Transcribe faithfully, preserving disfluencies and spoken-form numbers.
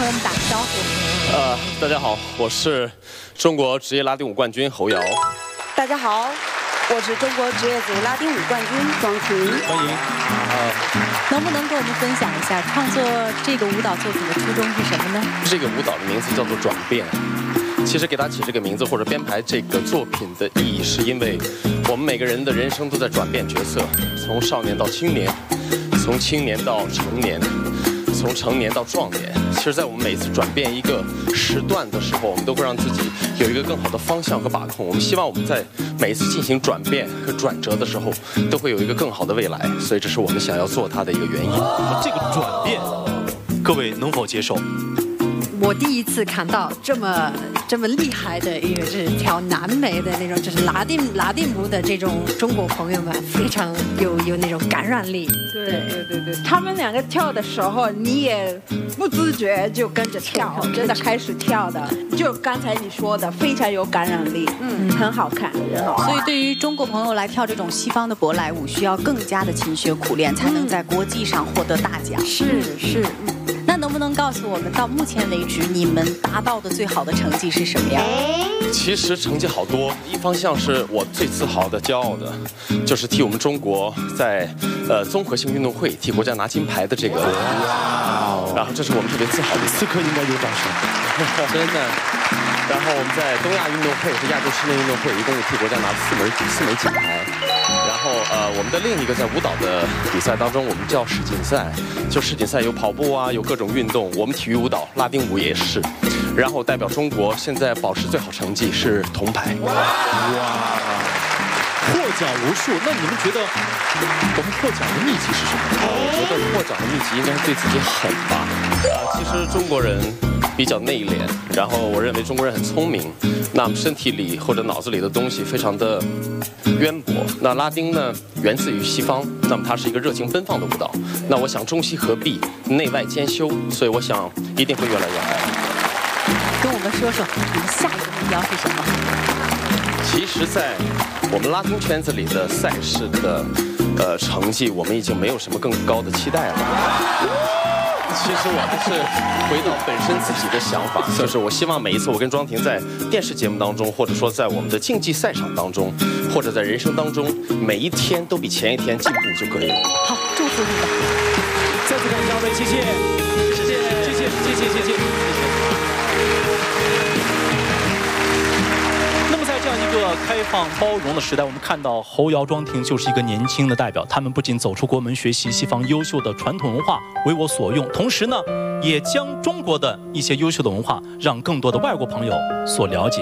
朋友们打个招呼。 呃，大家好，我是中国职业拉丁舞冠军侯瑶。 大家好，我是中国职业组拉丁舞冠军庄婷。 欢迎。 呃，能不能跟我们分享一下创作这个舞蹈作品的初衷是什么呢？ 这个舞蹈的名字叫做《转变》。其实给它起这个名字或者编排这个作品的意义，是因为我们每个人的人生都在转变角色，从少年到青年，从青年到成年，从成年到壮年。其实，在我们每次转变一个时段的时候，我们都会让自己有一个更好的方向和把控。我们希望我们在每一次进行转变和转折的时候，都会有一个更好的未来。所以，这是我们想要做它的一个原因。 这个转变，各位能否接受？ 我第一次看到这么这么厉害的一个，就是跳南美的那种，就是拉丁拉丁舞的这种中国朋友们，非常有有那种感染力。 对对对对，他们两个跳的时候，你也不自觉就跟着跳，真的开始跳的。就刚才你说的，非常有感染力，嗯，很好看，很好看。 所以对于中国朋友来跳这种西方的舶来舞，需要更加的勤学苦练，才能在国际上获得大奖。 是是。 那能不能告诉我们，到目前为止你们达到的最好的成绩是什么样？ 其实成绩好多，一方向是我最自豪的、骄傲的，就是替我们中国在呃综合性运动会替国家拿金牌的这个。哇！然后这是我们特别自豪的。 此刻应该有掌声， 真的。然后我们在东亚运动会和亚洲室内运动会一共替国家拿了四枚四枚金牌。然后呃，我们的另一个在舞蹈的比赛当中，我们叫世锦赛，就世锦赛有跑步啊，有各种运动。我们体育舞蹈、拉丁舞也是。然后代表中国现在保持最好成绩是铜牌。哇！ 获奖无数，那你们觉得我们获奖的秘籍是什么？ 我觉得获奖的秘籍应该是对自己狠吧。啊，其实中国人比较内敛，然后我认为中国人很聪明，那么身体里或者脑子里的东西非常的渊博。那拉丁呢，源自于西方，那么它是一个热情奔放的舞蹈。那我想中西合璧，内外兼修，所以我想一定会越来越好。 跟我们说说你们下一个目标是什么？ 其实，在我们拉丁圈子里的赛事的呃成绩，我们已经没有什么更高的期待了。其实我还是回到本身自己的想法，就是我希望每一次我跟庄婷在电视节目当中，或者说在我们的竞技赛场当中，或者在人生当中，每一天都比前一天进步就可以了。 好，祝福你们！ 再次感谢二位，谢谢，谢谢，谢谢，谢谢，谢谢。那么在这样一个开放包容的时代，我们看到侯瑶、庄婷就是一个年轻的代表。他们不仅走出国门学习西方优秀的传统文化，为我所用，同时呢，也将中国的一些优秀的文化让更多的外国朋友所了解。